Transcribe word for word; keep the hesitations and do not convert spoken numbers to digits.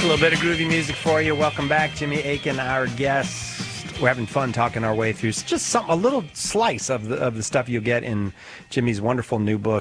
A little bit of groovy music for you. Welcome back, Jimmy Akin, our guest. We're having fun talking our way through just some a little slice of the of the stuff you'll get in Jimmy's wonderful new book.